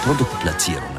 Produktplatzierungen.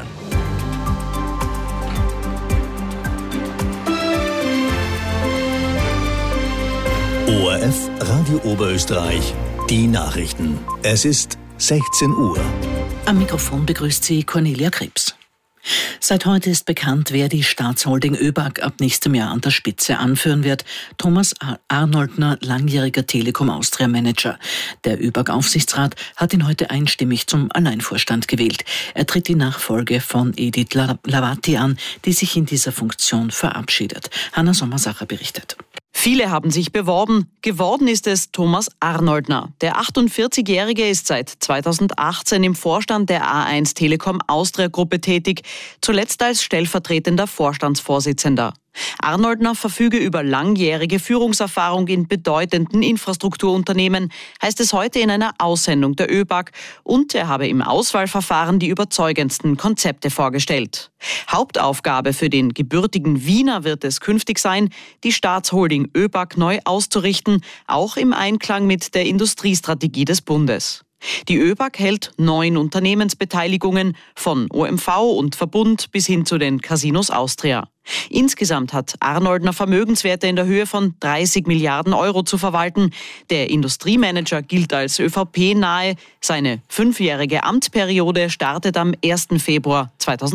ORF Radio Oberösterreich, die Nachrichten. Es ist 16 Uhr. Am Mikrofon begrüßt sie Cornelia Krebs. Seit heute ist bekannt, wer die Staatsholding ÖBAG ab nächstem Jahr an der Spitze anführen wird. Thomas Arnoldner, langjähriger Telekom Austria Manager. Der ÖBAG-Aufsichtsrat hat ihn heute einstimmig zum Alleinvorstand gewählt. Er tritt die Nachfolge von Edith Lavati an, die sich in dieser Funktion verabschiedet. Hanna Sommersacher berichtet. Viele haben sich beworben. Geworden ist es Thomas Arnoldner. Der 48-Jährige ist seit 2018 im Vorstand der A1 Telekom Austria Gruppe tätig, zuletzt als stellvertretender Vorstandsvorsitzender. Arnoldner verfüge über langjährige Führungserfahrung in bedeutenden Infrastrukturunternehmen, heißt es heute in einer Aussendung der ÖBAG, und er habe im Auswahlverfahren die überzeugendsten Konzepte vorgestellt. Hauptaufgabe für den gebürtigen Wiener wird es künftig sein, die Staatsholding ÖBAG neu auszurichten, auch im Einklang mit der Industriestrategie des Bundes. Die ÖBAG hält 9 Unternehmensbeteiligungen von OMV und Verbund bis hin zu den Casinos Austria. Insgesamt hat Arnoldner Vermögenswerte in der Höhe von 30 Milliarden Euro zu verwalten. Der Industriemanager gilt als ÖVP-nahe. Seine 5-jährige Amtsperiode startet am 1. Februar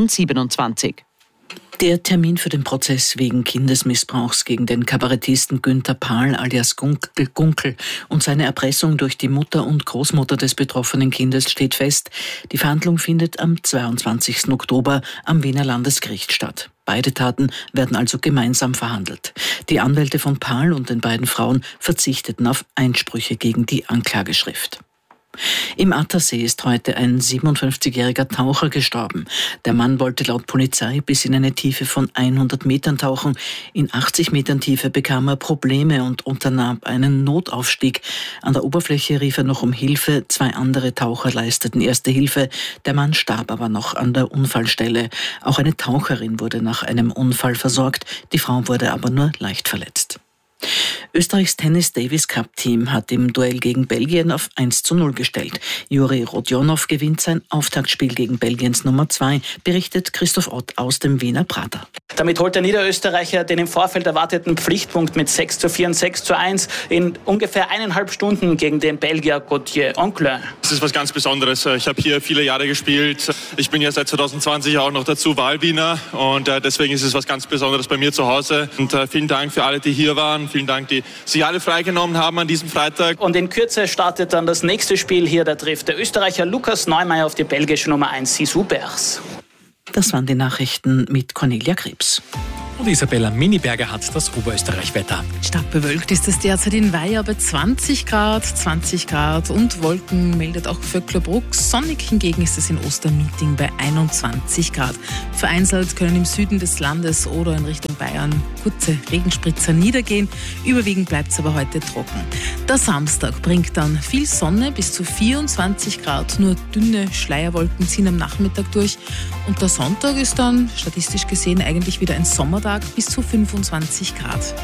2027. Der Termin für den Prozess wegen Kindesmissbrauchs gegen den Kabarettisten Günther Pahl alias Gunkel und seine Erpressung durch die Mutter und Großmutter des betroffenen Kindes steht fest. Die Verhandlung findet am 22. Oktober am Wiener Landesgericht statt. Beide Taten werden also gemeinsam verhandelt. Die Anwälte von Pahl und den beiden Frauen verzichteten auf Einsprüche gegen die Anklageschrift. Im Attersee ist heute ein 57-jähriger Taucher gestorben. Der Mann wollte laut Polizei bis in eine Tiefe von 100 Metern tauchen. In 80 Metern Tiefe bekam er Probleme und unternahm einen Notaufstieg. An der Oberfläche rief er noch um Hilfe. 2 andere Taucher leisteten erste Hilfe. Der Mann starb aber noch an der Unfallstelle. Auch eine Taucherin wurde nach einem Unfall versorgt. Die Frau wurde aber nur leicht verletzt. Österreichs Tennis-Davis-Cup-Team hat im Duell gegen Belgien auf 1:0 gestellt. Juri Rodionov gewinnt sein Auftaktspiel gegen Belgiens Nummer 2, berichtet Christoph Ott aus dem Wiener Prater. Damit holt der Niederösterreicher den im Vorfeld erwarteten Pflichtpunkt mit 6:4 und 6:1 in ungefähr 1,5 Stunden gegen den Belgier Gauthier Oncle. Das ist was ganz Besonderes. Ich habe hier viele Jahre gespielt. Ich bin ja seit 2020 auch noch dazu Wahlwiener und deswegen ist es was ganz Besonderes bei mir zu Hause. Und vielen Dank für alle, die hier waren. Vielen Dank, die sich alle freigenommen haben an diesem Freitag. Und in Kürze startet dann das nächste Spiel hier. Da trifft der Österreicher Lukas Neumeier auf die belgische Nummer 1 Sisu Bers. Das waren die Nachrichten mit Cornelia Krebs. Und Isabella Miniberger hat das Oberösterreich-Wetter. Stark bewölkt ist es derzeit in Weiher bei 20 Grad und Wolken meldet auch Vöcklerbruck. Sonnig hingegen ist es in Ostermeeting bei 21 Grad. Vereinzelt können im Süden des Landes oder in Richtung Bayern kurze Regenspritzer niedergehen. Überwiegend bleibt es aber heute trocken. Der Samstag bringt dann viel Sonne bis zu 24 Grad. Nur dünne Schleierwolken ziehen am Nachmittag durch. Und der Sonntag ist dann statistisch gesehen eigentlich wieder ein Sommertag bis zu 25 Grad.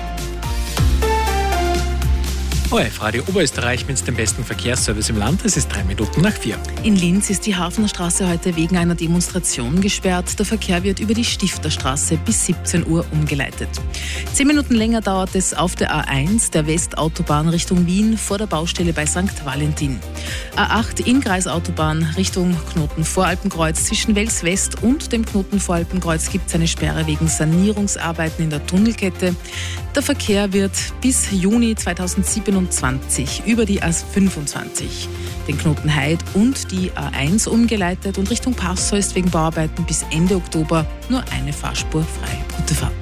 ORF Radio Oberösterreich mit dem besten Verkehrsservice im Land. Es ist 3:03. In Linz ist die Hafnerstraße heute wegen einer Demonstration gesperrt. Der Verkehr wird über die Stifterstraße bis 17 Uhr umgeleitet. 10 Minuten länger dauert es auf der A1, der Westautobahn Richtung Wien, vor der Baustelle bei St. Valentin. A8 Inngreisautobahn Richtung Knoten Voralpenkreuz. Zwischen Wels West und dem Knoten Voralpenkreuz gibt es eine Sperre wegen Sanierungsarbeiten in der Tunnelkette. Der Verkehr wird bis Juni 2027 über die A25, den Knoten Heid und die A1 umgeleitet und Richtung Passau ist wegen Bauarbeiten bis Ende Oktober nur eine Fahrspur frei. Gute Fahrt.